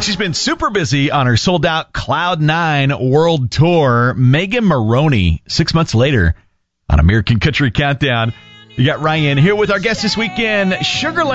she's been super busy on her sold-out Cloud 9 World Tour. Megan Moroney, 6 months later on American Country Countdown. You got Ryan here with our guest this weekend, Sugarland.